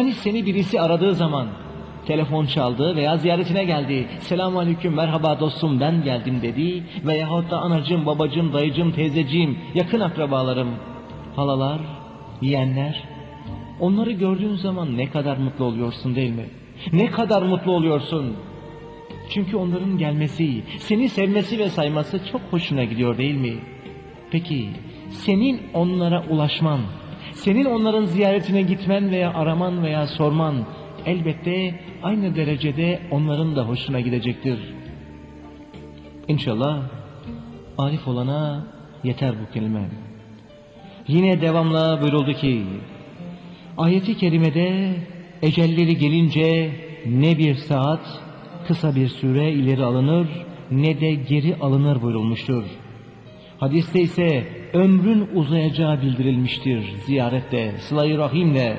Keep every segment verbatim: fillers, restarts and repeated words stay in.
Hani seni birisi aradığı zaman, telefon çaldı veya ziyaretine geldi, selamun aleyküm, merhaba dostum ben geldim dedi, veyahut da anacığım, babacığım, dayıcığım, teyzeciğim, yakın akrabalarım, halalar, yeğenler, onları gördüğün zaman ne kadar mutlu oluyorsun değil mi? Ne kadar mutlu oluyorsun? Çünkü onların gelmesi, seni sevmesi ve sayması çok hoşuna gidiyor değil mi? Peki senin onlara ulaşman, senin onların ziyaretine gitmen veya araman veya sorman elbette aynı derecede onların da hoşuna gidecektir. İnşallah arif olana yeter bu kelime. Yine devamla buyuruldu ki, ayeti kerimede ecelleri gelince ne bir saat, kısa bir süre ileri alınır ne de geri alınır buyurulmuştur. Hadiste ise ömrün uzayacağı bildirilmiştir ziyarette, sıla-i rahimle.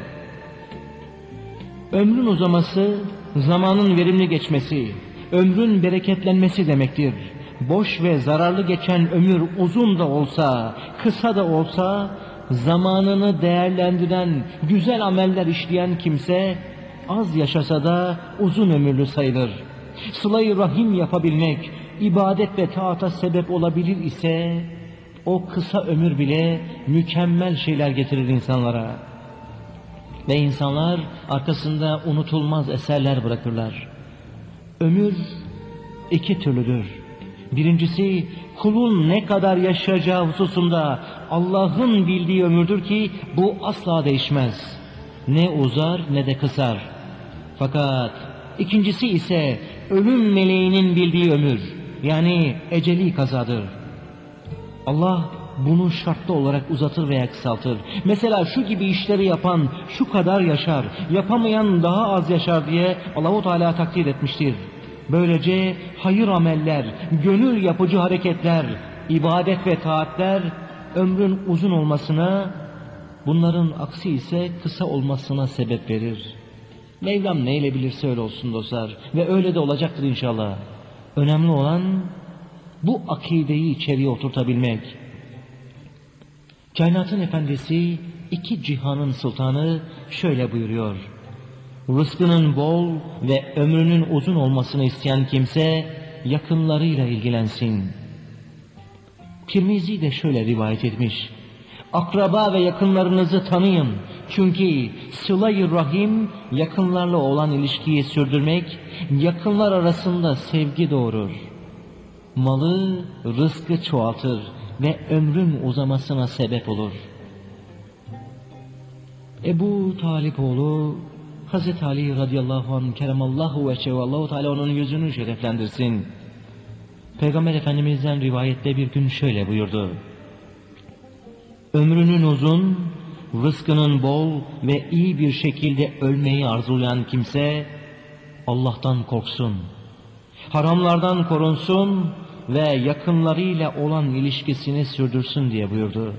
Ömrün uzaması, zamanın verimli geçmesi, ömrün bereketlenmesi demektir. Boş ve zararlı geçen ömür uzun da olsa, kısa da olsa, zamanını değerlendiren, güzel ameller işleyen kimse, az yaşasa da uzun ömürlü sayılır. Sıla-i rahim yapabilmek, ibadet ve taata sebep olabilir ise, o kısa ömür bile mükemmel şeyler getirir insanlara. Ve insanlar arkasında unutulmaz eserler bırakırlar. Ömür iki türlüdür. Birincisi, kulun ne kadar yaşayacağı hususunda Allah'ın bildiği ömürdür ki bu asla değişmez. Ne uzar ne de kısar. Fakat ikincisi ise ölüm meleğinin bildiği ömür, yani eceli kazadır. Allah bunu şartlı olarak uzatır veya kısaltır. Mesela şu gibi işleri yapan şu kadar yaşar, yapamayan daha az yaşar diye Allah-u Teala takdir etmiştir. Böylece hayır ameller, gönül yapıcı hareketler, ibadet ve taatler ömrün uzun olmasına, bunların aksi ise kısa olmasına sebep verir. Mevlam neyle bilirse öyle olsun dostlar, ve öyle de olacaktır inşallah. Önemli olan bu akideyi içeriye oturtabilmek. Kainatın efendisi, iki cihanın sultanı şöyle buyuruyor: rızkının bol ve ömrünün uzun olmasını isteyen kimse yakınlarıyla ilgilensin. Tirmizi de şöyle rivayet etmiş: akraba ve yakınlarınızı tanıyın. Çünkü sıla-i rahim, yakınlarla olan ilişkiyi sürdürmek, yakınlar arasında sevgi doğurur. Malı, rızkı çoğaltır ve ömrün uzamasına sebep olur. Ebu Talipoğlu Hazreti Ali radıyallahu anh keremallahu veçhehu, Allah-u Teala onun yüzünü şereflendirsin, Peygamber Efendimiz'den rivayette bir gün şöyle buyurdu: ömrünün uzun, rızkının bol ve iyi bir şekilde ölmeyi arzulayan kimse Allah'tan korksun, haramlardan korunsun ve yakınlarıyla olan ilişkisini sürdürsün diye buyurdu.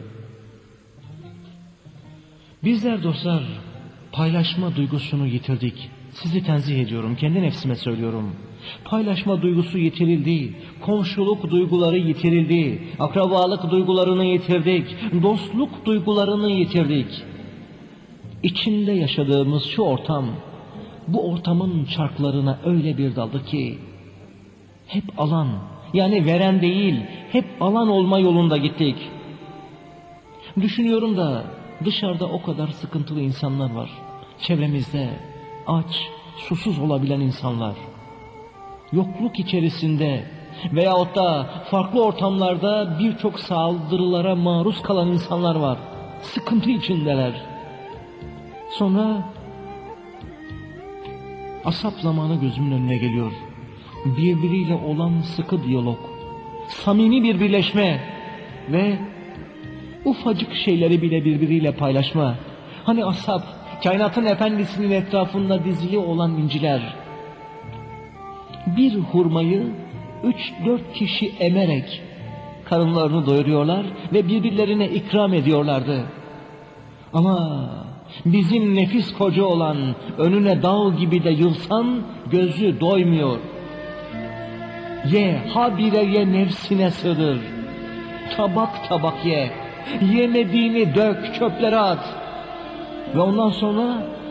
Bizler dostlar paylaşma duygusunu yitirdik. Sizi tenzih ediyorum, kendi nefsime söylüyorum. Paylaşma duygusu yitirildi, komşuluk duyguları yitirildi, akrabalık duygularını yitirdik, dostluk duygularını yitirdik. İçinde yaşadığımız şu ortam, bu ortamın çarklarına öyle bir daldı ki, hep alan, yani veren değil, hep alan olma yolunda gittik. Düşünüyorum da dışarıda o kadar sıkıntılı insanlar var. Çevremizde aç, susuz olabilen insanlar. Yokluk içerisinde veyahut da farklı ortamlarda birçok saldırılara maruz kalan insanlar var. Sıkıntı içindeler. Sonra ashab zamanı gözümün önüne geliyor. Birbiriyle olan sıkı diyalog, samimi bir birleşme ve ufacık şeyleri bile birbiriyle paylaşma. Hani ashab, kainatın efendisinin etrafında dizili olan inciler. Bir hurmayı üç dört kişi emerek karınlarını doyuruyorlar ve birbirlerine ikram ediyorlardı. Ama bizim nefis koca olan, önüne dağ gibi de yılsan gözü doymuyor. Ye, habire ye, nefsine sığdır. Tabak tabak ye. Yemediğini dök, çöplere at. Ve ondan sonra